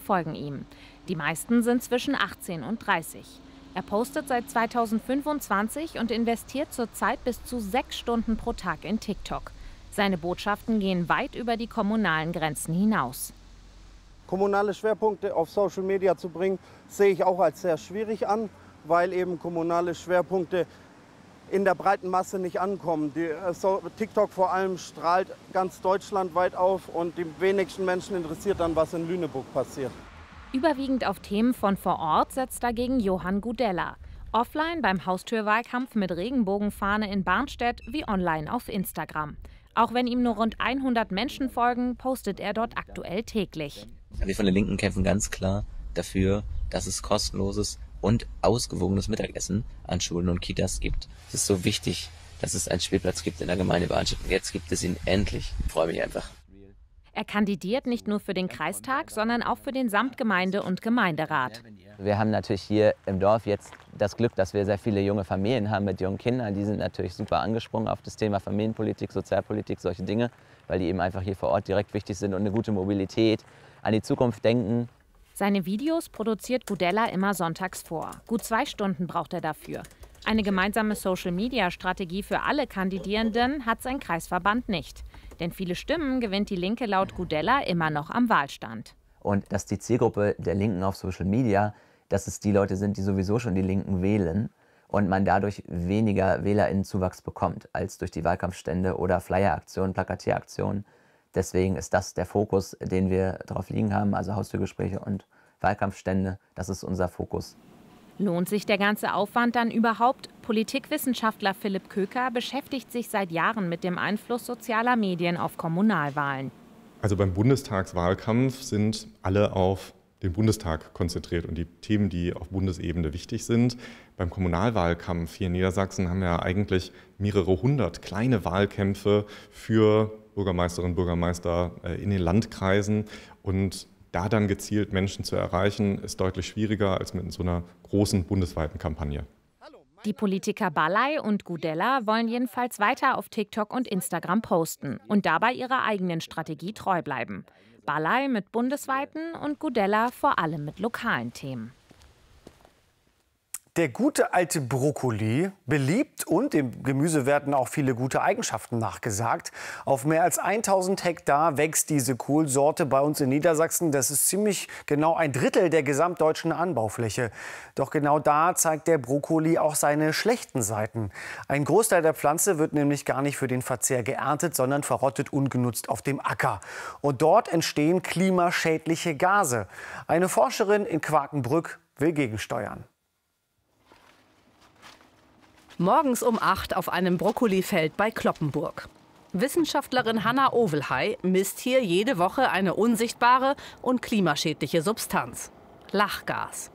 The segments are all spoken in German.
folgen ihm. Die meisten sind zwischen 18 und 30. Er postet seit 2025 und investiert zurzeit bis zu 6 Stunden pro Tag in TikTok. Seine Botschaften gehen weit über die kommunalen Grenzen hinaus. Kommunale Schwerpunkte auf Social Media zu bringen, sehe ich auch als sehr schwierig an, weil eben kommunale Schwerpunkte in der breiten Masse nicht ankommen. TikTok vor allem strahlt ganz deutschlandweit auf und die wenigsten Menschen interessiert dann, was in Lüneburg passiert. Überwiegend auf Themen von vor Ort setzt dagegen Johann Gudella. Offline beim Haustürwahlkampf mit Regenbogenfahne in Barnstedt wie online auf Instagram. Auch wenn ihm nur rund 100 Menschen folgen, postet er dort aktuell täglich. Wir von der Linken kämpfen ganz klar dafür, dass es kostenloses und ausgewogenes Mittagessen an Schulen und Kitas gibt. Es ist so wichtig, dass es einen Spielplatz gibt in der Gemeindebahnstadt. Jetzt gibt es ihn endlich. Ich freue mich einfach. Er kandidiert nicht nur für den Kreistag, sondern auch für den Samtgemeinde- und Gemeinderat. Wir haben natürlich hier im Dorf jetzt das Glück, dass wir sehr viele junge Familien haben mit jungen Kindern. Die sind natürlich super angesprungen auf das Thema Familienpolitik, Sozialpolitik, solche Dinge, weil die eben einfach hier vor Ort direkt wichtig sind und eine gute Mobilität, an die Zukunft denken. Seine Videos produziert Gudella immer sonntags vor. Gut 2 Stunden braucht er dafür. Eine gemeinsame Social-Media-Strategie für alle Kandidierenden hat sein Kreisverband nicht. Denn viele Stimmen gewinnt die Linke laut Gudella immer noch am Wahlstand. Und dass die Zielgruppe der Linken auf Social Media, dass es die Leute sind, die sowieso schon die Linken wählen und man dadurch weniger WählerInnenzuwachs bekommt als durch die Wahlkampfstände oder Flyeraktionen, Plakatieraktionen. Deswegen ist das der Fokus, den wir drauf liegen haben, also Haustürgespräche und Wahlkampfstände, das ist unser Fokus. Lohnt sich der ganze Aufwand dann überhaupt? Politikwissenschaftler Philipp Köker beschäftigt sich seit Jahren mit dem Einfluss sozialer Medien auf Kommunalwahlen. Also beim Bundestagswahlkampf sind alle auf den Bundestag konzentriert und die Themen, die auf Bundesebene wichtig sind. Beim Kommunalwahlkampf hier in Niedersachsen haben wir eigentlich mehrere hundert kleine Wahlkämpfe für Bürgermeisterinnen und Bürgermeister in den Landkreisen. Und da dann gezielt Menschen zu erreichen, ist deutlich schwieriger als mit so einer großen bundesweiten Kampagne. Die Politiker Barley und Gudella wollen jedenfalls weiter auf TikTok und Instagram posten und dabei ihrer eigenen Strategie treu bleiben. Barley mit bundesweiten und Gudella vor allem mit lokalen Themen. Der gute alte Brokkoli, beliebt und dem Gemüse werden auch viele gute Eigenschaften nachgesagt. Auf mehr als 1000 Hektar wächst diese Kohlsorte bei uns in Niedersachsen. Das ist ziemlich genau 1/3 der gesamtdeutschen Anbaufläche. Doch genau da zeigt der Brokkoli auch seine schlechten Seiten. Ein Großteil der Pflanze wird nämlich gar nicht für den Verzehr geerntet, sondern verrottet ungenutzt auf dem Acker. Und dort entstehen klimaschädliche Gase. Eine Forscherin in Quakenbrück will gegensteuern. Morgens um 8 auf einem Brokkolifeld bei Cloppenburg. Wissenschaftlerin Hanna Ovelhey misst hier jede Woche eine unsichtbare und klimaschädliche Substanz: Lachgas.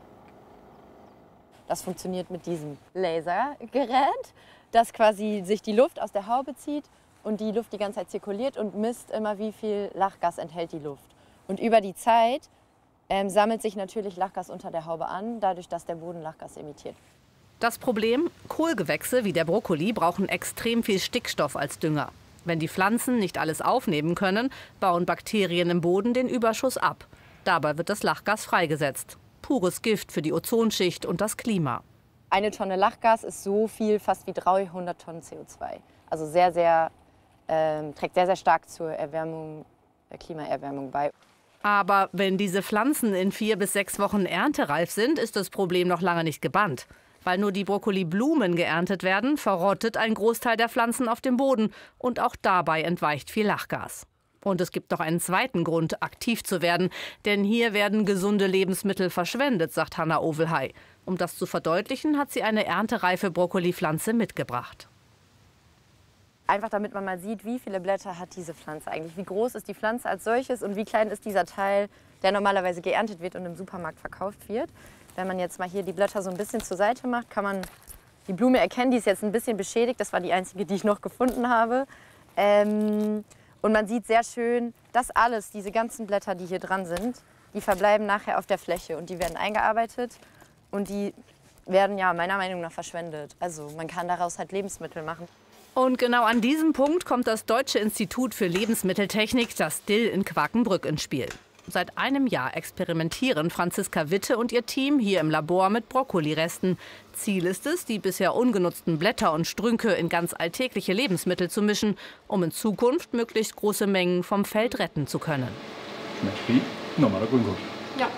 Das funktioniert mit diesem Lasergerät, das quasi sich die Luft aus der Haube zieht und die Luft die ganze Zeit zirkuliert und misst immer, wie viel Lachgas enthält die Luft. Und über die Zeit sammelt sich natürlich Lachgas unter der Haube an, dadurch, dass der Boden Lachgas emittiert. Das Problem: Kohlgewächse wie der Brokkoli brauchen extrem viel Stickstoff als Dünger. Wenn die Pflanzen nicht alles aufnehmen können, bauen Bakterien im Boden den Überschuss ab. Dabei wird das Lachgas freigesetzt. Pures Gift für die Ozonschicht und das Klima. Eine Tonne Lachgas ist so viel fast wie 300 Tonnen CO2. Also trägt sehr, sehr stark zur Klimaerwärmung bei. Aber wenn diese Pflanzen in 4 bis 6 Wochen erntereif sind, ist das Problem noch lange nicht gebannt. Weil nur die Brokkoliblumen geerntet werden, verrottet ein Großteil der Pflanzen auf dem Boden. Und auch dabei entweicht viel Lachgas. Und es gibt noch einen zweiten Grund, aktiv zu werden. Denn hier werden gesunde Lebensmittel verschwendet, sagt Hanna Ovelhey. Um das zu verdeutlichen, hat sie eine erntereife Brokkolipflanze mitgebracht. Einfach damit man mal sieht, wie viele Blätter hat diese Pflanze eigentlich. Wie groß ist die Pflanze als solches und wie klein ist dieser Teil, der normalerweise geerntet wird und im Supermarkt verkauft wird. Wenn man jetzt mal hier die Blätter so ein bisschen zur Seite macht, kann man die Blume erkennen. Die ist jetzt ein bisschen beschädigt. Das war die einzige, die ich noch gefunden habe. Und man sieht sehr schön, dass diese ganzen Blätter, die hier dran sind, die verbleiben nachher auf der Fläche und die werden eingearbeitet und die werden ja meiner Meinung nach verschwendet. Also man kann daraus halt Lebensmittel machen. Und genau an diesem Punkt kommt das Deutsche Institut für Lebensmitteltechnik, das DIL in Quakenbrück, ins Spiel. Seit einem Jahr experimentieren Franziska Witte und ihr Team hier im Labor mit Brokkoliresten. Ziel ist es, die bisher ungenutzten Blätter und Strünke in ganz alltägliche Lebensmittel zu mischen, um in Zukunft möglichst große Mengen vom Feld retten zu können. Schmeckt wie normaler Grünkohl. Ja.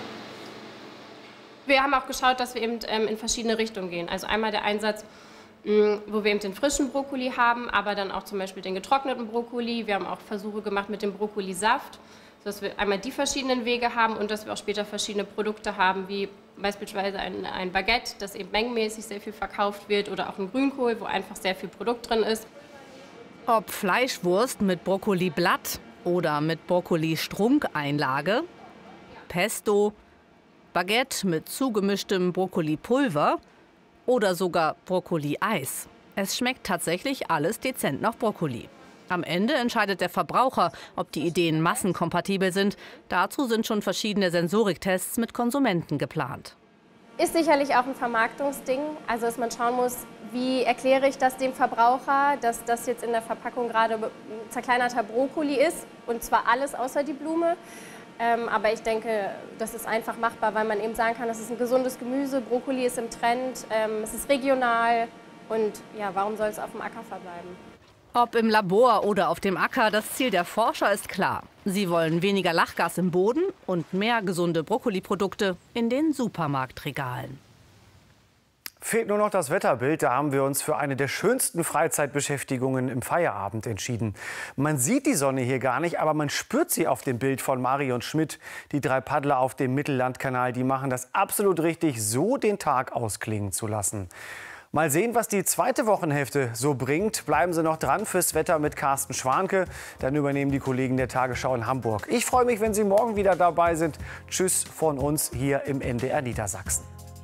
Wir haben auch geschaut, dass wir eben in verschiedene Richtungen gehen. Also einmal der Einsatz, wo wir eben den frischen Brokkoli haben, aber dann auch zum Beispiel den getrockneten Brokkoli. Wir haben auch Versuche gemacht mit dem Brokkolisaft, sodass wir einmal die verschiedenen Wege haben und dass wir auch später verschiedene Produkte haben, wie beispielsweise ein Baguette, das eben mengenmäßig sehr viel verkauft wird, oder auch ein Grünkohl, wo einfach sehr viel Produkt drin ist. Ob Fleischwurst mit Brokkoliblatt oder mit Brokkoli-Strunkeinlage, Pesto, Baguette mit zugemischtem Brokkolipulver oder sogar Brokkoli-Eis. Es schmeckt tatsächlich alles dezent nach Brokkoli. Am Ende entscheidet der Verbraucher, ob die Ideen massenkompatibel sind. Dazu sind schon verschiedene Sensoriktests mit Konsumenten geplant. Ist sicherlich auch ein Vermarktungsding, also dass man schauen muss, wie erkläre ich das dem Verbraucher, dass das jetzt in der Verpackung gerade ein zerkleinerter Brokkoli ist und zwar alles außer die Blume. Aber ich denke, das ist einfach machbar, weil man eben sagen kann, das ist ein gesundes Gemüse, Brokkoli ist im Trend, es ist regional und ja, warum soll es auf dem Acker verbleiben? Ob im Labor oder auf dem Acker, das Ziel der Forscher ist klar. Sie wollen weniger Lachgas im Boden und mehr gesunde Brokkoliprodukte in den Supermarktregalen. Fehlt nur noch das Wetterbild. Da haben wir uns für eine der schönsten Freizeitbeschäftigungen im Feierabend entschieden. Man sieht die Sonne hier gar nicht, aber man spürt sie auf dem Bild von Marion Schmidt. Die 3 Paddler auf dem Mittellandkanal, die machen das absolut richtig, so den Tag ausklingen zu lassen. Mal sehen, was die zweite Wochenhälfte so bringt. Bleiben Sie noch dran fürs Wetter mit Carsten Schwanke. Dann übernehmen die Kollegen der Tagesschau in Hamburg. Ich freue mich, wenn Sie morgen wieder dabei sind. Tschüss von uns hier im NDR Niedersachsen.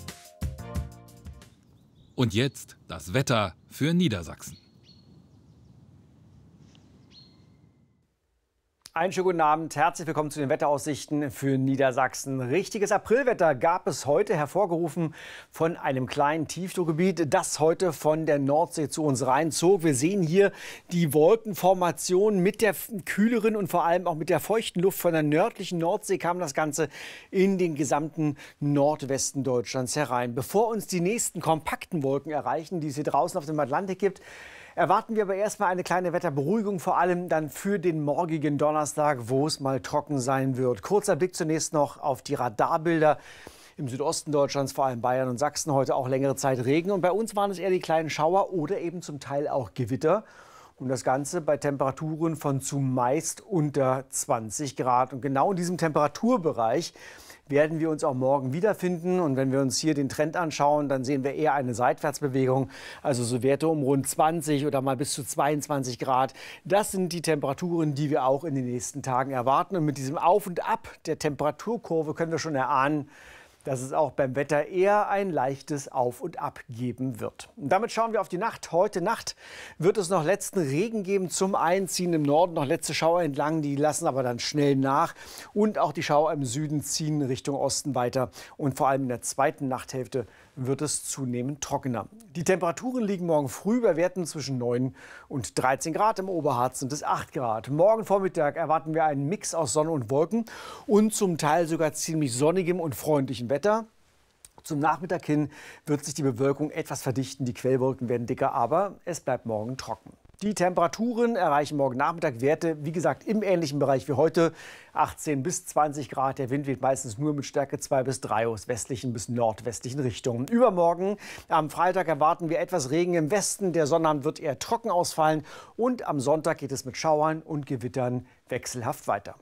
Und jetzt das Wetter für Niedersachsen. Einen schönen guten Abend, herzlich willkommen zu den Wetteraussichten für Niedersachsen. Richtiges Aprilwetter gab es heute, hervorgerufen von einem kleinen Tiefdruckgebiet, das heute von der Nordsee zu uns reinzog. Wir sehen hier die Wolkenformation mit der kühleren und vor allem auch mit der feuchten Luft von der nördlichen Nordsee kam das Ganze in den gesamten Nordwesten Deutschlands herein. Bevor uns die nächsten kompakten Wolken erreichen, die es hier draußen auf dem Atlantik gibt, erwarten wir aber erstmal eine kleine Wetterberuhigung, vor allem dann für den morgigen Donnerstag, wo es mal trocken sein wird. Kurzer Blick zunächst noch auf die Radarbilder. Im Südosten Deutschlands, vor allem Bayern und Sachsen, heute auch längere Zeit Regen. Und bei uns waren es eher die kleinen Schauer oder eben zum Teil auch Gewitter. Und das Ganze bei Temperaturen von zumeist unter 20 Grad. Und genau in diesem Temperaturbereich werden wir uns auch morgen wiederfinden. Und wenn wir uns hier den Trend anschauen, dann sehen wir eher eine Seitwärtsbewegung. Also so Werte um rund 20 oder mal bis zu 22 Grad. Das sind die Temperaturen, die wir auch in den nächsten Tagen erwarten. Und mit diesem Auf und Ab der Temperaturkurve können wir schon erahnen, dass es auch beim Wetter eher ein leichtes Auf und Ab geben wird. Und damit schauen wir auf die Nacht. Heute Nacht wird es noch letzten Regen geben zum Einziehen im Norden. Noch letzte Schauer entlang, die lassen aber dann schnell nach. Und auch die Schauer im Süden ziehen Richtung Osten weiter. Und vor allem in der zweiten Nachthälfte wird es zunehmend trockener. Die Temperaturen liegen morgen früh bei Werten zwischen 9 und 13 Grad. Im Oberharz sind es 8 Grad. Morgen Vormittag erwarten wir einen Mix aus Sonne und Wolken und zum Teil sogar ziemlich sonnigem und freundlichem Wetter. Zum Nachmittag hin wird sich die Bewölkung etwas verdichten. Die Quellwolken werden dicker, aber es bleibt morgen trocken. Die Temperaturen erreichen morgen Nachmittag Werte, wie gesagt, im ähnlichen Bereich wie heute, 18 bis 20 Grad. Der Wind weht meistens nur mit Stärke 2 bis 3 aus westlichen bis nordwestlichen Richtungen. Übermorgen, am Freitag, erwarten wir etwas Regen im Westen. Der Sonnabend wird eher trocken ausfallen. Und am Sonntag geht es mit Schauern und Gewittern wechselhaft weiter.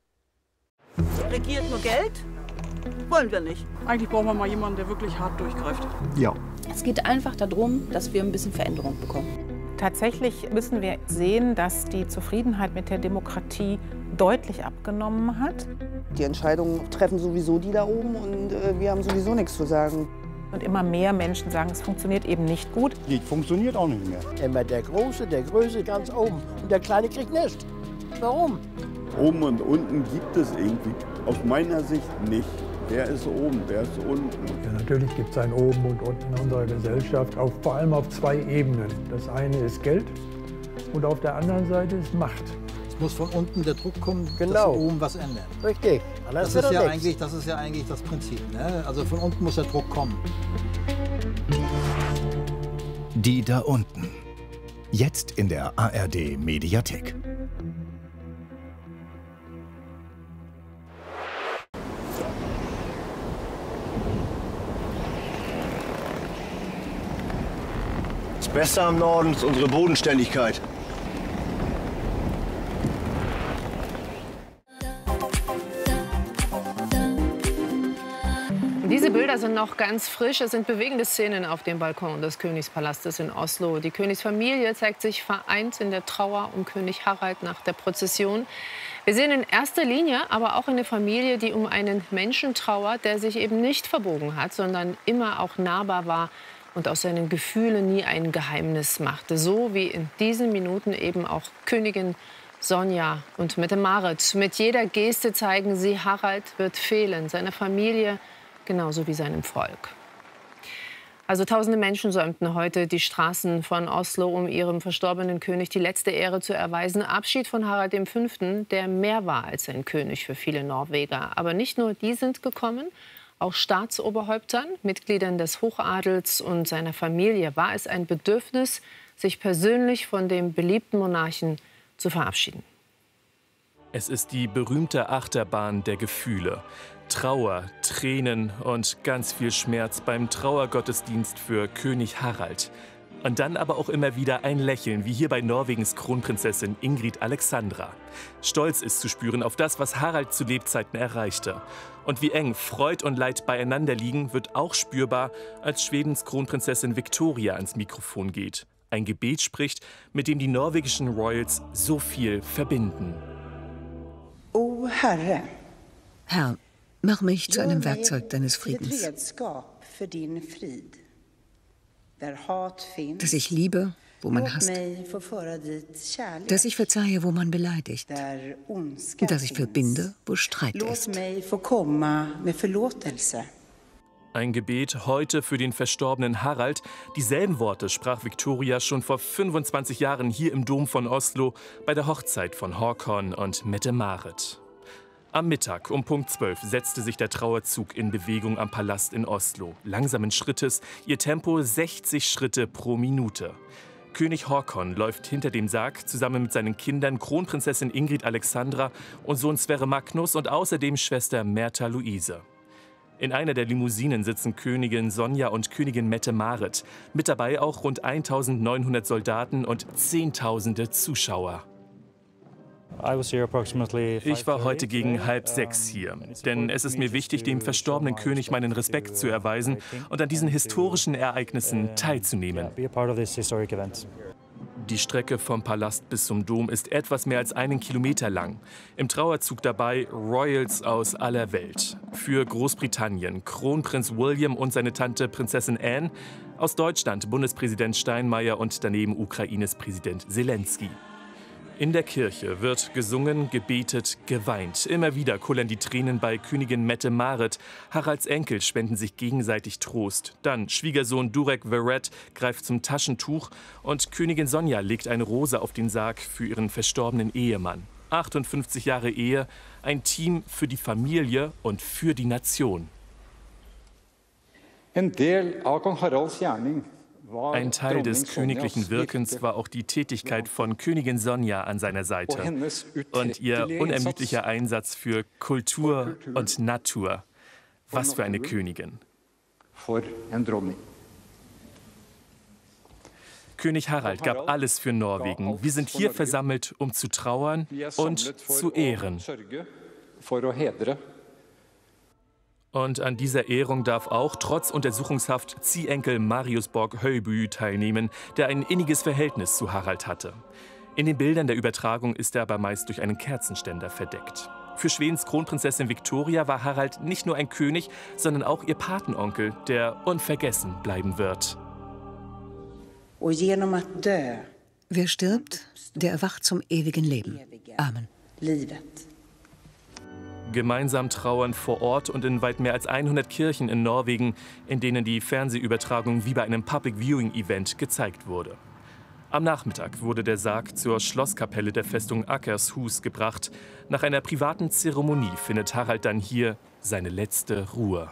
Regiert nur Geld? Wollen wir nicht. Eigentlich brauchen wir mal jemanden, der wirklich hart durchgreift. Ja. Es geht einfach darum, dass wir ein bisschen Veränderung bekommen. Tatsächlich müssen wir sehen, dass die Zufriedenheit mit der Demokratie deutlich abgenommen hat. Die Entscheidungen treffen sowieso die da oben und wir haben sowieso nichts zu sagen. Und immer mehr Menschen sagen, es funktioniert eben nicht gut. Die funktioniert auch nicht mehr. Immer der Große, der Größe ganz oben und der Kleine kriegt nichts. Warum? Oben und unten gibt es irgendwie aus meiner Sicht nicht. Wer ist oben, wer ist unten? Ja, natürlich gibt es ein Oben und Unten in unserer Gesellschaft, vor allem auf zwei Ebenen. Das eine ist Geld und auf der anderen Seite ist Macht. Es muss von unten der Druck kommen, Genau. dass oben was ändern. Richtig. Das ist ja eigentlich das Prinzip. Ne? Also von unten muss der Druck kommen. Die da unten. Jetzt in der ARD Mediathek. Das Beste am Norden ist unsere Bodenständigkeit. Diese Bilder sind noch ganz frisch. Es sind bewegende Szenen auf dem Balkon des Königspalastes in Oslo. Die Königsfamilie zeigt sich vereint in der Trauer um König Harald nach der Prozession. Wir sehen in erster Linie aber auch eine Familie, die um einen Menschen trauert, der sich eben nicht verbogen hat, sondern immer auch nahbar war und aus seinen Gefühlen nie ein Geheimnis machte. So wie in diesen Minuten eben auch Königin Sonja und Mette-Marit. Mit jeder Geste zeigen sie, Harald wird fehlen, seiner Familie genauso wie seinem Volk. Also tausende Menschen säumten heute die Straßen von Oslo, um ihrem verstorbenen König die letzte Ehre zu erweisen. Abschied von Harald V., der mehr war als ein König für viele Norweger. Aber nicht nur die sind gekommen, auch Staatsoberhäuptern, Mitgliedern des Hochadels und seiner Familie war es ein Bedürfnis, sich persönlich von dem beliebten Monarchen zu verabschieden. Es ist die berühmte Achterbahn der Gefühle. Trauer, Tränen und ganz viel Schmerz beim Trauergottesdienst für König Harald. Und dann aber auch immer wieder ein Lächeln, wie hier bei Norwegens Kronprinzessin Ingrid Alexandra. Stolz ist zu spüren auf das, was Harald zu Lebzeiten erreichte. Und wie eng Freud und Leid beieinander liegen, wird auch spürbar, als Schwedens Kronprinzessin Victoria ans Mikrofon geht. Ein Gebet spricht, mit dem die norwegischen Royals so viel verbinden. O Herre, Herr, mach mich zu einem Werkzeug deines Friedens. Dass ich liebe, wo man hasst. Dass ich verzeihe, wo man beleidigt. Dass ich verbinde, wo Streit ist. Ein Gebet heute für den verstorbenen Harald. Dieselben Worte sprach Victoria schon vor 25 Jahren hier im Dom von Oslo bei der Hochzeit von Håkon und Mette-Marit. Am Mittag um Punkt 12 setzte sich der Trauerzug in Bewegung am Palast in Oslo. Langsamen Schrittes, ihr Tempo 60 Schritte pro Minute. König Håkon läuft hinter dem Sarg zusammen mit seinen Kindern Kronprinzessin Ingrid Alexandra und Sohn Sverre Magnus und außerdem Schwester Märtha Louise. In einer der Limousinen sitzen Königin Sonja und Königin Mette-Marit. Mit dabei auch rund 1900 Soldaten und Zehntausende Zuschauer. Ich war heute gegen 5:30 hier, denn es ist mir wichtig, dem verstorbenen König meinen Respekt zu erweisen und an diesen historischen Ereignissen teilzunehmen. Die Strecke vom Palast bis zum Dom ist etwas mehr als 1 Kilometer lang. Im Trauerzug dabei Royals aus aller Welt. Für Großbritannien Kronprinz William und seine Tante Prinzessin Anne. Aus Deutschland Bundespräsident Steinmeier und daneben Ukraines Präsident Zelensky. In der Kirche wird gesungen, gebetet, geweint. Immer wieder kullern die Tränen bei Königin Mette-Marit. Haralds Enkel spenden sich gegenseitig Trost. Dann Schwiegersohn Durek Verrett greift zum Taschentuch und Königin Sonja legt eine Rose auf den Sarg für ihren verstorbenen Ehemann. 58 Jahre Ehe, ein Team für die Familie und für die Nation. Ein Teil des königlichen Wirkens war auch die Tätigkeit von Königin Sonja an seiner Seite und ihr unermüdlicher Einsatz für Kultur und Natur. Was für eine Königin. König Harald gab alles für Norwegen. Wir sind hier versammelt, um zu trauern und zu ehren. Und an dieser Ehrung darf auch trotz Untersuchungshaft Ziehenkel Marius Borg-Høiby teilnehmen, der ein inniges Verhältnis zu Harald hatte. In den Bildern der Übertragung ist er aber meist durch einen Kerzenständer verdeckt. Für Schwedens Kronprinzessin Victoria war Harald nicht nur ein König, sondern auch ihr Patenonkel, der unvergessen bleiben wird. Wer stirbt, der erwacht zum ewigen Leben. Amen. Gemeinsam trauern vor Ort und in weit mehr als 100 Kirchen in Norwegen, in denen die Fernsehübertragung wie bei einem Public Viewing Event gezeigt wurde. Am Nachmittag wurde der Sarg zur Schlosskapelle der Festung Akershus gebracht. Nach einer privaten Zeremonie findet Harald dann hier seine letzte Ruhe.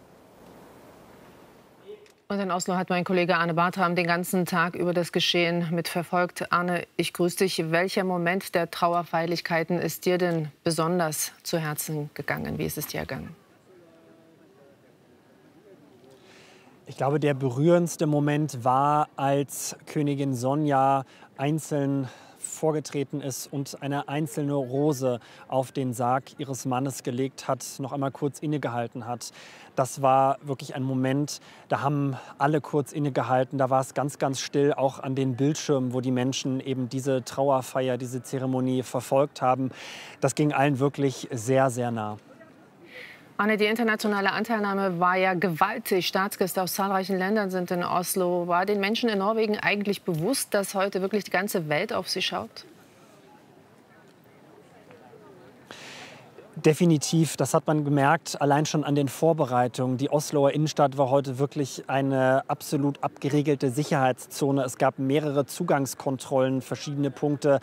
Und in Oslo hat mein Kollege Arne Bartram den ganzen Tag über das Geschehen mitverfolgt. Arne, ich grüße dich. Welcher Moment der Trauerfeierlichkeiten ist dir denn besonders zu Herzen gegangen? Wie ist es dir ergangen? Ich glaube, der berührendste Moment war, als Königin Sonja einzeln vorgetreten ist und eine einzelne Rose auf den Sarg ihres Mannes gelegt hat, noch einmal kurz innegehalten hat. Das war wirklich ein Moment, da haben alle kurz innegehalten. Da war es ganz, ganz still, auch an den Bildschirmen, wo die Menschen eben diese Trauerfeier, diese Zeremonie verfolgt haben. Das ging allen wirklich sehr, sehr nah. Anne, die internationale Anteilnahme war ja gewaltig. Staatsgäste aus zahlreichen Ländern sind in Oslo. War den Menschen in Norwegen eigentlich bewusst, dass heute wirklich die ganze Welt auf sie schaut? Definitiv, das hat man gemerkt, allein schon an den Vorbereitungen. Die Osloer Innenstadt war heute wirklich eine absolut abgeriegelte Sicherheitszone. Es gab mehrere Zugangskontrollen, verschiedene Punkte,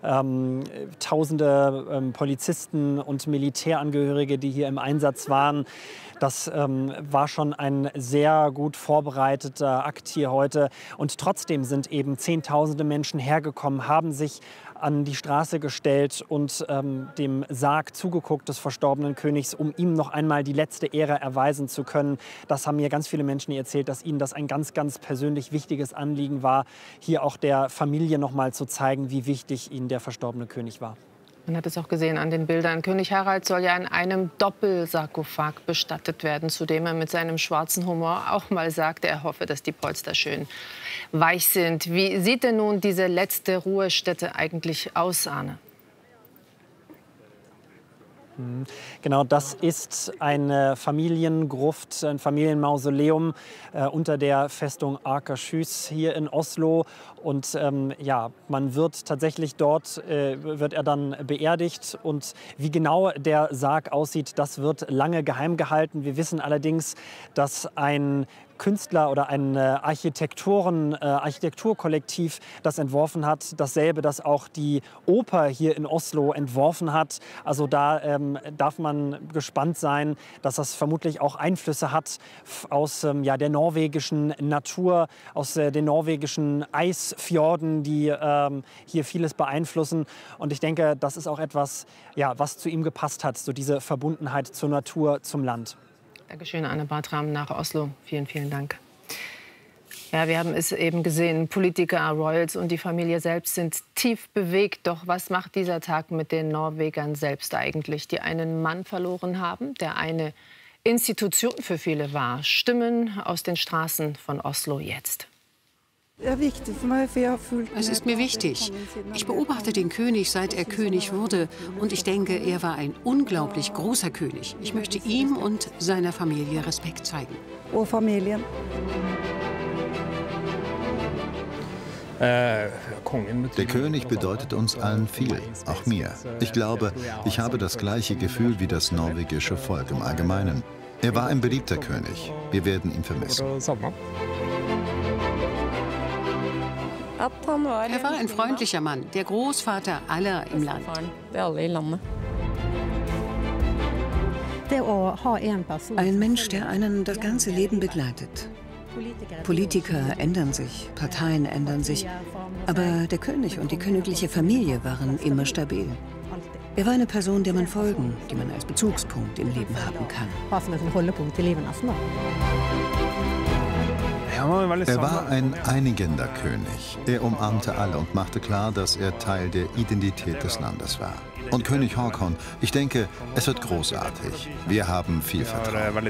tausende Polizisten und Militärangehörige, die hier im Einsatz waren. Das war schon ein sehr gut vorbereiteter Akt hier heute. Und trotzdem sind eben Zehntausende Menschen hergekommen, haben sich an die Straße gestellt und dem Sarg zugeguckt des verstorbenen Königs, um ihm noch einmal die letzte Ehre erweisen zu können. Das haben mir ganz viele Menschen erzählt, dass ihnen das ein ganz, ganz persönlich wichtiges Anliegen war, hier auch der Familie noch mal zu zeigen, wie wichtig ihnen der verstorbene König war. Man hat es auch gesehen an den Bildern. König Harald soll ja in einem Doppelsarkophag bestattet werden, zu dem er mit seinem schwarzen Humor auch mal sagte, er hoffe, dass die Polster schön weich sind. Wie sieht denn nun diese letzte Ruhestätte eigentlich aus, Arne? Genau, das ist eine Familiengruft, ein Familienmausoleum unter der Festung Akershus hier in Oslo. Und ja, man wird tatsächlich dort, wird er dann beerdigt. Und wie genau der Sarg aussieht, das wird lange geheim gehalten. Wir wissen allerdings, dass ein Künstler oder ein Architekturkollektiv das entworfen hat. Dasselbe, das auch die Oper hier in Oslo entworfen hat. Also da darf man gespannt sein, dass das vermutlich auch Einflüsse hat aus ja, der norwegischen Natur, aus den norwegischen Eisfjorden, die hier vieles beeinflussen. Und ich denke, das ist auch etwas, ja, was zu ihm gepasst hat, so diese Verbundenheit zur Natur, zum Land. Dankeschön, Arne Bartram nach Oslo. Vielen, vielen Dank. Ja, wir haben es eben gesehen. Politiker, Royals und die Familie selbst sind tief bewegt. Doch was macht dieser Tag mit den Norwegern selbst eigentlich, die einen Mann verloren haben, der eine Institution für viele war? Stimmen aus den Straßen von Oslo jetzt. Es ist mir wichtig. Ich beobachte den König, seit er König wurde. Und ich denke, er war ein unglaublich großer König. Ich möchte ihm und seiner Familie Respekt zeigen. Der König bedeutet uns allen viel, auch mir. Ich glaube, ich habe das gleiche Gefühl wie das norwegische Volk im Allgemeinen. Er war ein beliebter König. Wir werden ihn vermissen. Er war ein freundlicher Mann, der Großvater aller im Land. Ein Mensch, der einen das ganze Leben begleitet. Politiker ändern sich, Parteien ändern sich, aber der König und die königliche Familie waren immer stabil. Er war eine Person, der man folgen, die man als Bezugspunkt im Leben haben kann. Er war ein einigender König. Er umarmte alle und machte klar, dass er Teil der Identität des Landes war. Und König Haakon, ich denke, es wird großartig. Wir haben viel Vertrauen.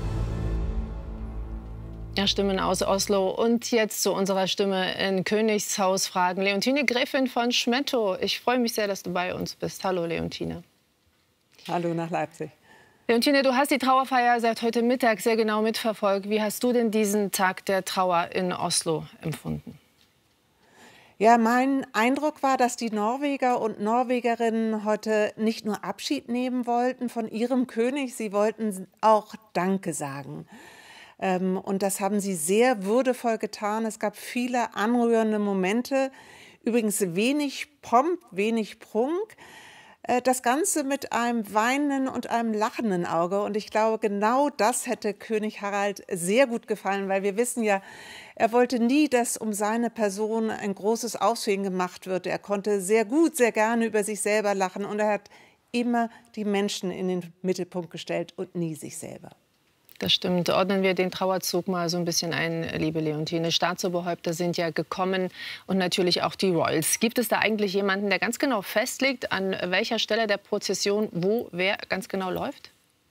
Ja, Stimmen aus Oslo. Und jetzt zu unserer Stimme in Königshaus fragen. Leontine Gräfin von Schmettow. Ich freue mich sehr, dass du bei uns bist. Hallo, Leontine. Hallo nach Leipzig. Leontine, du hast die Trauerfeier seit heute Mittag sehr genau mitverfolgt. Wie hast du denn diesen Tag der Trauer in Oslo empfunden? Ja, mein Eindruck war, dass die Norweger und Norwegerinnen heute nicht nur Abschied nehmen wollten von ihrem König, sie wollten auch Danke sagen. Und das haben sie sehr würdevoll getan. Es gab viele anrührende Momente. Übrigens wenig Pomp, wenig Prunk. Das Ganze mit einem weinenden und einem lachenden Auge. Und ich glaube, genau das hätte König Harald sehr gut gefallen, weil wir wissen ja, er wollte nie, dass um seine Person ein großes Aufsehen gemacht wird. Er konnte sehr gut, sehr gerne über sich selber lachen und er hat immer die Menschen in den Mittelpunkt gestellt und nie sich selber. Das stimmt. Ordnen wir den Trauerzug mal so ein bisschen ein, liebe Leontine. Staatsoberhäupter sind ja gekommen und natürlich auch die Royals. Gibt es da eigentlich jemanden, der ganz genau festlegt, an welcher Stelle der Prozession wo wer ganz genau läuft?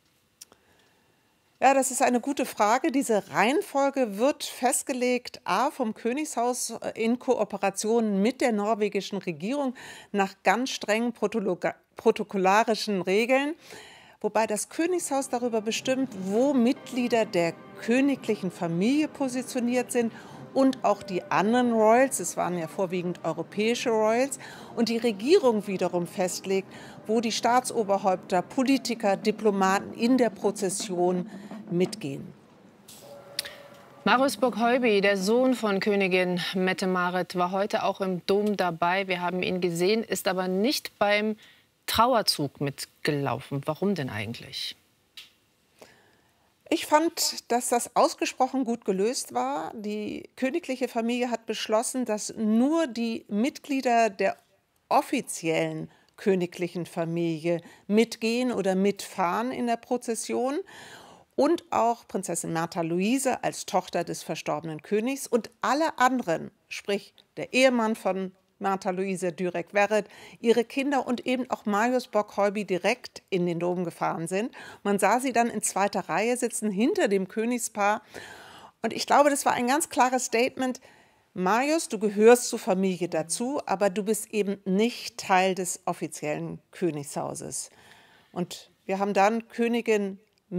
Ja, das ist eine gute Frage. Diese Reihenfolge wird festgelegt, vom Königshaus in Kooperation mit der norwegischen Regierung nach ganz strengen protokollarischen Regeln. Wobei das Königshaus darüber bestimmt, wo Mitglieder der königlichen Familie positioniert sind und auch die anderen Royals, es waren ja vorwiegend europäische Royals, und die Regierung wiederum festlegt, wo die Staatsoberhäupter, Politiker, Diplomaten in der Prozession mitgehen. Marius Boghaubi, der Sohn von Königin Mette-Marit, war heute auch im Dom dabei. Wir haben ihn gesehen, ist aber nicht beim Trauerzug mitgelaufen. Warum denn eigentlich? Ich fand, dass das ausgesprochen gut gelöst war. Die königliche Familie hat beschlossen, dass nur die Mitglieder der offiziellen königlichen Familie mitgehen oder mitfahren in der Prozession. Und auch Prinzessin Märtha Louise als Tochter des verstorbenen Königs und alle anderen, sprich der Ehemann von Märtha Louise, Dürek Verret, ihre Kinder und eben auch Marius Boghaubi direkt in den Dom gefahren sind. Man sah sie dann in zweiter Reihe sitzen, hinter dem Königspaar. Und ich glaube, das war ein ganz klares Statement. Marius, du gehörst zur Familie dazu, aber du bist eben nicht Teil des offiziellen Königshauses. Und wir haben dann Königin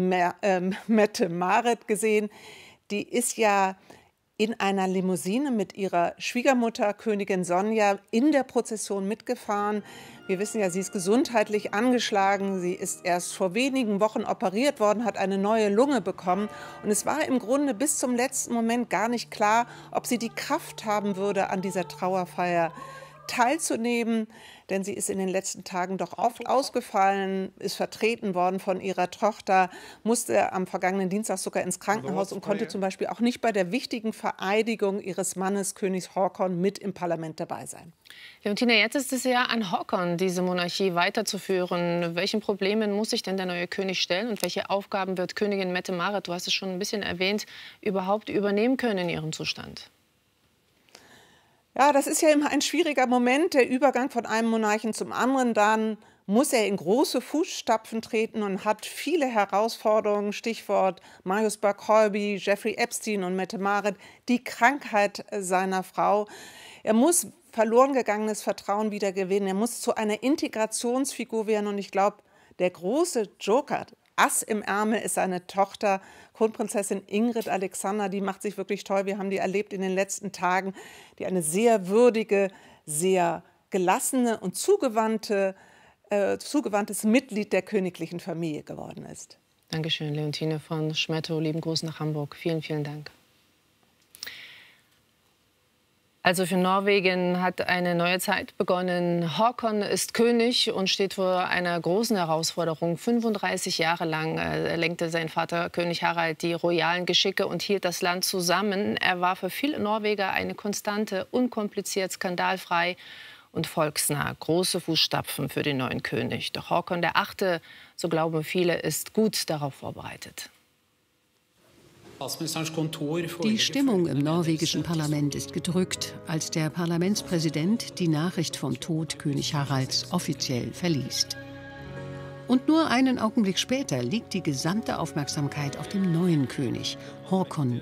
Mette-Marit gesehen. Die ist ja in einer Limousine mit ihrer Schwiegermutter, Königin Sonja, in der Prozession mitgefahren. Wir wissen ja, sie ist gesundheitlich angeschlagen. Sie ist erst vor wenigen Wochen operiert worden, hat eine neue Lunge bekommen. Und es war im Grunde bis zum letzten Moment gar nicht klar, ob sie die Kraft haben würde, an dieser Trauerfeier teilzunehmen. Denn sie ist in den letzten Tagen doch oft ausgefallen, ist vertreten worden von ihrer Tochter, musste am vergangenen Dienstag sogar ins Krankenhaus und konnte zum Beispiel auch nicht bei der wichtigen Vereidigung ihres Mannes, König Håkon, mit im Parlament dabei sein. Leontine, jetzt ist es ja an Håkon, diese Monarchie weiterzuführen. Welchen Problemen muss sich denn der neue König stellen und welche Aufgaben wird Königin Mette-Marit, du hast es schon ein bisschen erwähnt, überhaupt übernehmen können in ihrem Zustand? Ja, das ist ja immer ein schwieriger Moment, der Übergang von einem Monarchen zum anderen. Dann muss er in große Fußstapfen treten und hat viele Herausforderungen. Stichwort Marius Boghaubi, Jeffrey Epstein und Mette-Marit, die Krankheit seiner Frau. Er muss verloren gegangenes Vertrauen wieder gewinnen. Er muss zu einer Integrationsfigur werden. Und ich glaube, der große Joker, Ass im Ärmel, ist seine Tochter, Kronprinzessin Ingrid Alexandra. Die macht sich wirklich toll. Wir haben die erlebt in den letzten Tagen, die eine sehr würdige, sehr gelassene und zugewandtes Mitglied der königlichen Familie geworden ist. Dankeschön, Leontine von Schmettow. Lieben Gruß nach Hamburg. Vielen, vielen Dank. Also für Norwegen hat eine neue Zeit begonnen. Håkon ist König und steht vor einer großen Herausforderung. 35 Jahre lang lenkte sein Vater König Harald die royalen Geschicke und hielt das Land zusammen. Er war für viele Norweger eine Konstante, unkompliziert, skandalfrei und volksnah. Große Fußstapfen für den neuen König. Doch Håkon VIII., so glauben viele, ist gut darauf vorbereitet. Die Stimmung im norwegischen Parlament ist gedrückt, als der Parlamentspräsident die Nachricht vom Tod König Haralds offiziell verliest. Und nur einen Augenblick später liegt die gesamte Aufmerksamkeit auf dem neuen König, Håkon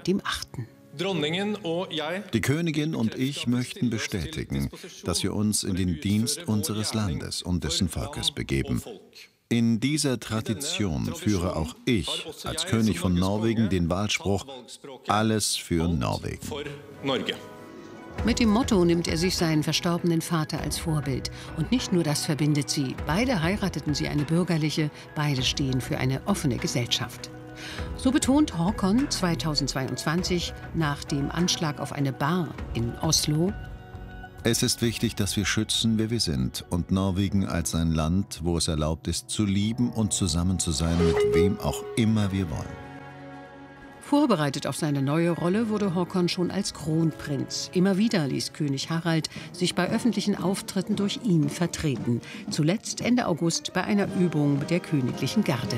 VIII. Die Königin und ich möchten bestätigen, dass wir uns in den Dienst unseres Landes und dessen Volkes begeben. In dieser Tradition führe auch ich als König von Norwegen den Wahlspruch „Alles für Norwegen“. Mit dem Motto nimmt er sich seinen verstorbenen Vater als Vorbild. Und nicht nur das verbindet sie. Beide heirateten sie eine bürgerliche, beide stehen für eine offene Gesellschaft. So betont Haakon 2022 nach dem Anschlag auf eine Bar in Oslo: Es ist wichtig, dass wir schützen, wer wir sind, und Norwegen als ein Land, wo es erlaubt ist, zu lieben und zusammen zu sein, mit wem auch immer wir wollen. Vorbereitet auf seine neue Rolle wurde Haakon schon als Kronprinz. Immer wieder ließ König Harald sich bei öffentlichen Auftritten durch ihn vertreten. Zuletzt Ende August bei einer Übung der königlichen Garde.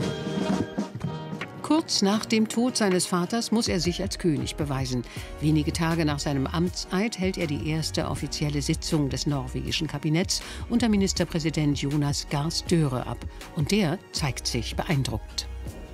Kurz nach dem Tod seines Vaters muss er sich als König beweisen. Wenige Tage nach seinem Amtseid hält er die erste offizielle Sitzung des norwegischen Kabinetts unter Ministerpräsident Jonas Gahr Støre ab. Und der zeigt sich beeindruckt.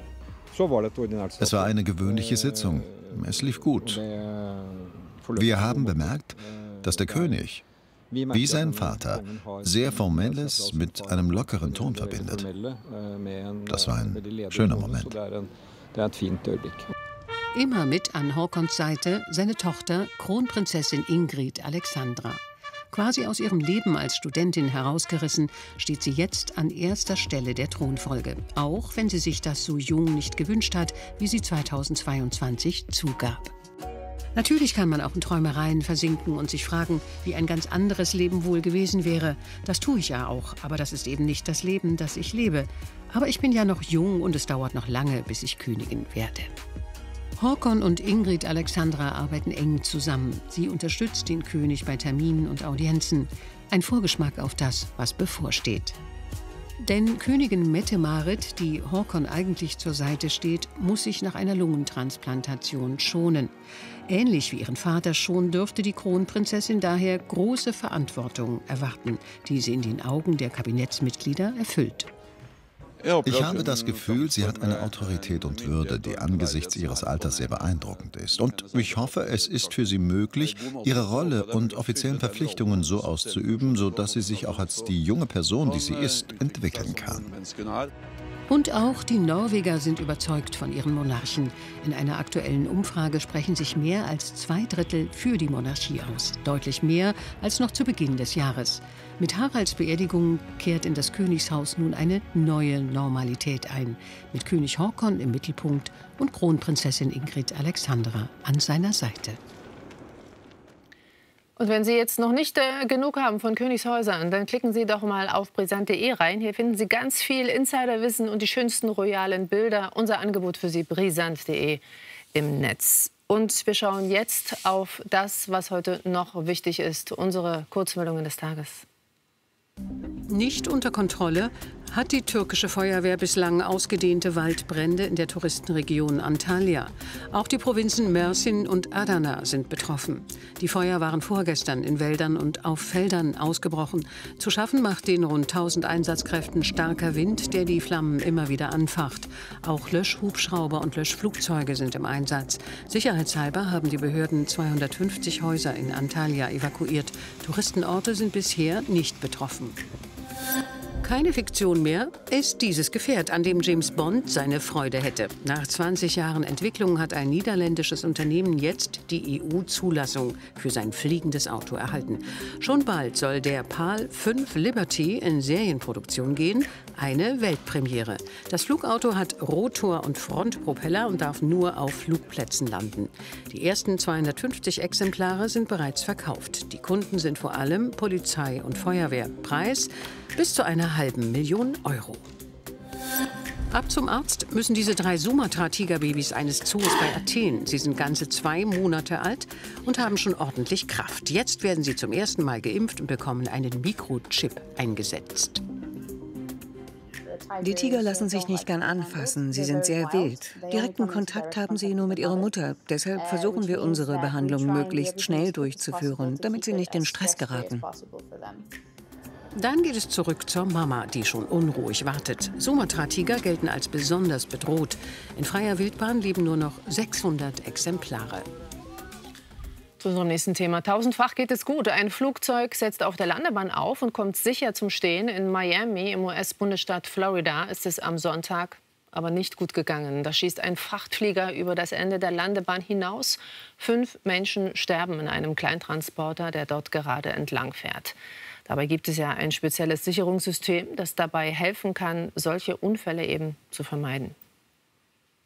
Es war eine gewöhnliche Sitzung. Es lief gut. Wir haben bemerkt, dass der König, wie sein Vater, sehr Formelles mit einem lockeren Ton verbindet. Das war ein schöner Moment. Immer mit an Haakons Seite seine Tochter, Kronprinzessin Ingrid Alexandra. Quasi aus ihrem Leben als Studentin herausgerissen, steht sie jetzt an erster Stelle der Thronfolge. Auch wenn sie sich das so jung nicht gewünscht hat, wie sie 2022 zugab. Natürlich kann man auch in Träumereien versinken und sich fragen, wie ein ganz anderes Leben wohl gewesen wäre. Das tue ich ja auch, aber das ist eben nicht das Leben, das ich lebe. Aber ich bin ja noch jung und es dauert noch lange, bis ich Königin werde. Haakon und Ingrid Alexandra arbeiten eng zusammen. Sie unterstützt den König bei Terminen und Audienzen. Ein Vorgeschmack auf das, was bevorsteht. Denn Königin Mette-Marit, die Haakon eigentlich zur Seite steht, muss sich nach einer Lungentransplantation schonen. Ähnlich wie ihren Vater schon dürfte die Kronprinzessin daher große Verantwortung erwarten, die sie in den Augen der Kabinettsmitglieder erfüllt. Ich habe das Gefühl, sie hat eine Autorität und Würde, die angesichts ihres Alters sehr beeindruckend ist. Und ich hoffe, es ist für sie möglich, ihre Rolle und offiziellen Verpflichtungen so auszuüben, sodass sie sich auch als die junge Person, die sie ist, entwickeln kann. Und auch die Norweger sind überzeugt von ihren Monarchen. In einer aktuellen Umfrage sprechen sich mehr als 2/3 für die Monarchie aus. Deutlich mehr als noch zu Beginn des Jahres. Mit Haralds Beerdigung kehrt in das Königshaus nun eine neue Normalität ein. Mit König Haakon im Mittelpunkt und Kronprinzessin Ingrid Alexandra an seiner Seite. Und wenn Sie jetzt noch nicht genug haben von Königshäusern, dann klicken Sie doch mal auf brisant.de rein. Hier finden Sie ganz viel Insiderwissen und die schönsten royalen Bilder. Unser Angebot für Sie, brisant.de im Netz. Und wir schauen jetzt auf das, was heute noch wichtig ist, unsere Kurzmeldungen des Tages. Nicht unter Kontrolle hat die türkische Feuerwehr bislang ausgedehnte Waldbrände in der Touristenregion Antalya. Auch die Provinzen Mersin und Adana sind betroffen. Die Feuer waren vorgestern in Wäldern und auf Feldern ausgebrochen. Zu schaffen macht den rund 1000 Einsatzkräften starker Wind, der die Flammen immer wieder anfacht. Auch Löschhubschrauber und Löschflugzeuge sind im Einsatz. Sicherheitshalber haben die Behörden 250 Häuser in Antalya evakuiert. Touristenorte sind bisher nicht betroffen. Keine Fiktion mehr ist dieses Gefährt, an dem James Bond seine Freude hätte. Nach 20 Jahren Entwicklung hat ein niederländisches Unternehmen jetzt die EU-Zulassung für sein fliegendes Auto erhalten. Schon bald soll der PAL 5 Liberty in Serienproduktion gehen, eine Weltpremiere. Das Flugauto hat Rotor- und Frontpropeller und darf nur auf Flugplätzen landen. Die ersten 250 Exemplare sind bereits verkauft. Die Kunden sind vor allem Polizei und Feuerwehr. Preis bis zu einer €500.000. Ab zum Arzt müssen diese 3 Sumatra-Tigerbabys eines Zoos bei Athen. Sie sind ganze 2 Monate alt und haben schon ordentlich Kraft. Jetzt werden sie zum ersten Mal geimpft und bekommen einen Mikrochip eingesetzt. Die Tiger lassen sich nicht gern anfassen. Sie sind sehr wild. Direkten Kontakt haben sie nur mit ihrer Mutter. Deshalb versuchen wir, unsere Behandlung möglichst schnell durchzuführen, damit sie nicht in Stress geraten. Dann geht es zurück zur Mama, die schon unruhig wartet. Sumatra-Tiger gelten als besonders bedroht. In freier Wildbahn leben nur noch 600 Exemplare. Zu unserem nächsten Thema. Tausendfach geht es gut. Ein Flugzeug setzt auf der Landebahn auf und kommt sicher zum Stehen. In Miami, im US-Bundesstaat Florida, ist es am Sonntag aber nicht gut gegangen. Da schießt ein Frachtflieger über das Ende der Landebahn hinaus. 5 Menschen sterben in einem Kleintransporter, der dort gerade entlang fährt. Dabei gibt es ja ein spezielles Sicherungssystem, das dabei helfen kann, solche Unfälle eben zu vermeiden.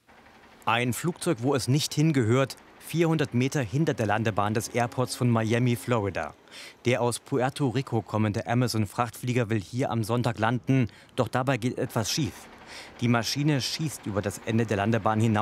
Ein Flugzeug, wo es nicht hingehört, 400 Meter hinter der Landebahn des Airports von Miami, Florida. Der aus Puerto Rico kommende Amazon-Frachtflieger will hier am Sonntag landen, doch dabei geht etwas schief. Die Maschine schießt über das Ende der Landebahn hinaus.